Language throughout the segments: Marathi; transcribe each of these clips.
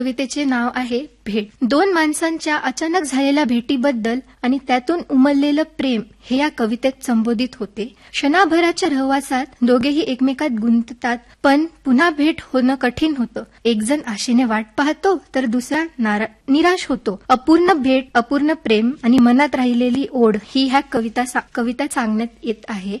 कवितेचे नाव आहे भेट. दोन माणसांच्या अचानक झालेल्या भेटीबद्दल आणि त्यातून उमललेलं प्रेम हे या कवितेत संबोधित होते. क्षणाभराच्या रहवासात दोघेही एकमेकात गुंततात, पण पुन्हा भेट होणं कठीण होतं. एक जण आशेने वाट पाहतो तर दुसरा निराश होतो. अपूर्ण भेट, अपूर्ण प्रेम आणि मनात राहिलेली ओढ ही ह्या कविता सांगण्यात येत आहे.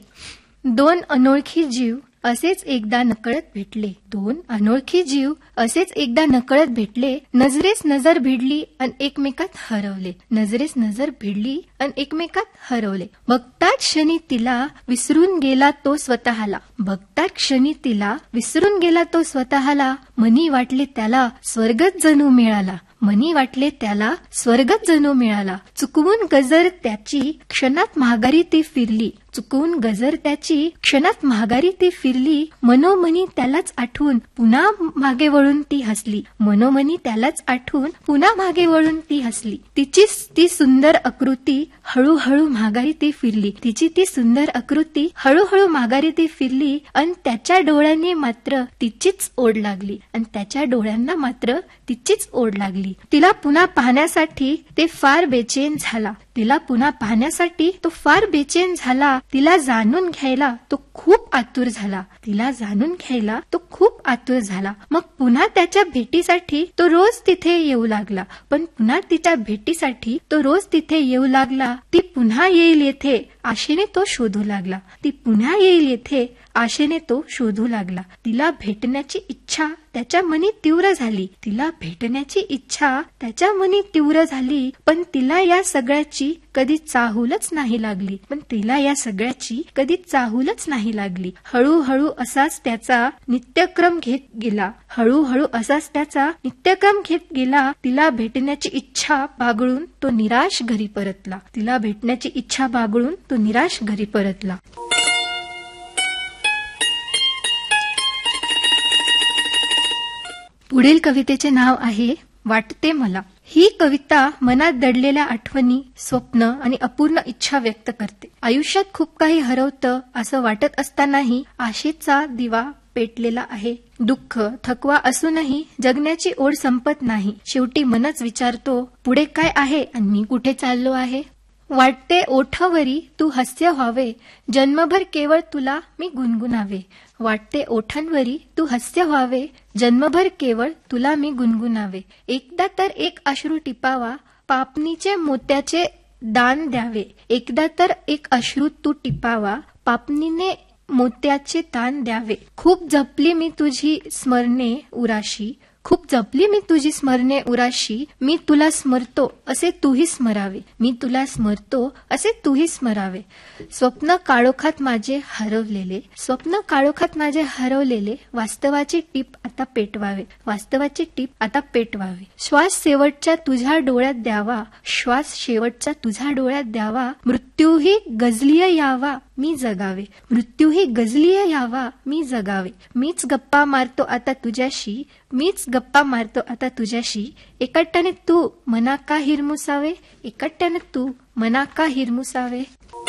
दोन अनोळखी जीव असेच एकदा नकळत भेटले. दोन अनोळखी जीव असेच एकदा नकळत भेटले. नजरेस नजर भिडली अन एकमेकात हरवले. नजरेस नजर भिडली अन एकमेकात हरवले. बघताच क्षणी तिला विसरून गेला तो स्वतःला. बघताच क्षणी तिला विसरून गेला तो स्वतःला. मनी वाटले त्याला स्वर्गच जणू मिळाला. मनी वाटले त्याला स्वर्गच जणू मिळाला. चुकवून गजर त्याची क्षणात महागारी ती फिरली. चुकवून गजर त्याची क्षणात महागारी ती फिरली. मनोमनी त्यालाच आठवून पुन्हा मागे वळून ती हसली. मनोमनी त्यालाच आठवून पुन्हा मागे वळून ती हसली. तिची ती सुंदर आकृती हळूहळू माघारी ती फिरली. तिची ती सुंदर आकृती हळूहळू माघारी ती फिरली. अन त्याच्या डोळ्यांनी मात्र तिचीच ओढ लागली. अन त्याच्या डोळ्यांना मात्र तिचीच ओढ लागली. तिला पुन्हा पाहण्यासाठी ते फार बेचैन झाला. तिला पुन्हा पाहण्यासाठी तो फार बेचैन झाला. तिला जाणून घ्यायला तो खूप आतुर झाला. तिला जाणून घ्यायला तो खूप आतुर झाला. मग पुन्हा त्याच्या भेटीसाठी तो रोज तिथे येऊ लागला. पण पुन्हा तिच्या भेटीसाठी तो रोज तिथे येऊ लागला. ती पुन्हा येईल येथे आशेने तो शोधू लागला. ती पुन्हा येईल येथे आशेने तो शोधू लागला. तिला भेटण्याची इच्छा त्याच्या मनी तीव्र झाली. तिला भेटण्याची इच्छा त्याच्या मनी तीव्र झाली. पण तिला या सगळ्याची कधी चाहूलच नाही लागली. पण तिला या सगळ्याची कधी चाहूलच नाही लागली. हळूहळू असाच त्याचा नित्यक्रम घेत गेला. हळूहळू असाच त्याचा नित्यक्रम घेत गेला. तिला भेटण्याची इच्छा बागळून तो निराश घरी परतला. तिला भेटण्याची इच्छा बागळून तो निराश घरी परतला. पुढील कवितेचे नाव आहे वाटते मला. ही कविता मनात दडलेल्या आठवणी, स्वप्न आणि अपूर्ण इच्छा व्यक्त करते. आयुष्यात खूप काही हरवतं असं वाटत असतानाही आशेचा दिवा पेटलेला आहे. दुःख, थकवा असूनही जगण्याची ओढ संपत नाही. शेवटी मनच विचारतो, पुढे काय आहे आणि मी कुठे चाललो आहे. वाटते ओठावरी तू हास्य व्हावे, जन्मभर केवळ तुला मी गुणगुणावे. वाटते ओठांवरी तू हास्य व्हावे, जन्मभर केवळ तुला मी गुणगुणावे. एकदा तर एक अश्रू टिपावा, पापणीचे मोत्याचे दान द्यावे. एकदा तर एक अश्रू तू टिपावा, पापणीने मोत्याचे दान द्यावे. खूप जपली मी तुझी स्मरणे उराशी, खूप जपली मी तुझी स्मरणे उराशी. मी तुला स्मरतो असे तूही स्मरावे. मी तुला स्मरतो असे तूही स्मरावे. स्वप्न काळोखात माझे हरवलेले, स्वप्न काळोखात माझे हरवलेले. वास्तवाची टीप आता पेटवावे, वास्तवाची टीप आता पेटवावे. श्वास शेवटच्या तुझ्या डोळ्यात द्यावा, श्वास शेवटच्या तुझ्या डोळ्यात द्यावा. मृत्यूही गजलीय यावा मी जगावे, मृत्यूही गजलीय यावा मी जगावे. मीच गप्पा मारतो आता तुझ्याशी, मीच गप्पा मारतो आता तुझ्याशी. एकट्याने तू मना का हिरमुसावे, एकट्याने तू मना का हिरमुसावे.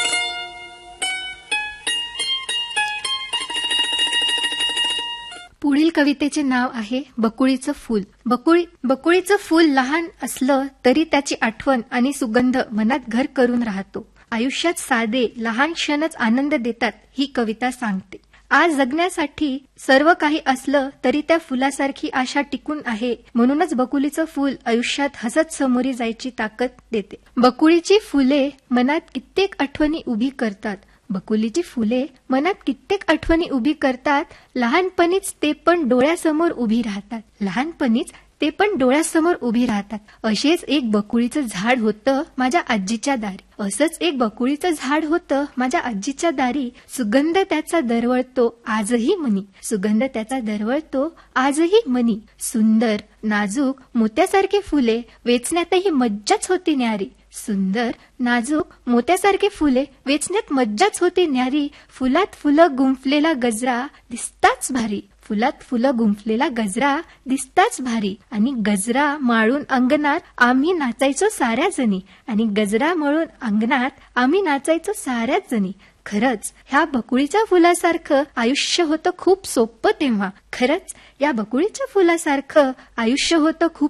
पुढील कवितेचे नाव आहे बकुळीचं फूल. बकुळीचं फूल लहान असलं तरी त्याची आठवण आणि सुगंध मनात घर करून राहतो. आयुष्यात साधे लहान क्षणच आनंद देतात ही कविता सांगते. आज जगण्यासाठी सर्व काही असलं तरी त्या फुलासारखी आशा टिकून आहे. म्हणूनच बकुळीचं फूल आयुष्यात हसत समोरी जायची ताकद देते. बकुळीची फुले मनात कित्येक आठवणी उभी करतात. बकुळीची फुले मनात कित्येक आठवणी उभी करतात. लहानपणीच ते पण डोळ्यासमोर उभी राहतात. लहानपणीच ते पण डोळ्यासमोर उभी राहतात. असेच एक बकुळीचं झाड होतं माझ्या आजीच्या दारी. असंच एक बकुळीचं झाड होतं माझ्या आजीच्या दारी. सुगंध त्याचा दरवळतो आजही मनी, सुगंध त्याचा दरवळतो आजही मनी. सुंदर नाजूक मोत्यासारखी फुले वेचण्यातही मज्जाच होती न्यारी. सुंदर नाजूक मोत्यासारखी फुले वेचण्यात मज्जाच होती न्यारी. फुलात फुलं गुंफलेला गजरा दिसताच भारी, फुलात फुलं गुंफलेला गजरा दिसताच भारी. आणि गजरा माळून अंगणात आम्ही नाचायचो साऱ्या जणी, आणि गजरा माळून अंगणात आम्ही नाचायचो साऱ्याच जणी. खरंच ह्या बकुळीच्या फुलासारखं आयुष्य होतं खूप सोपं तेव्हा. खरंच या बकुळीच्या फुलासारखं आयुष्य होतं खूप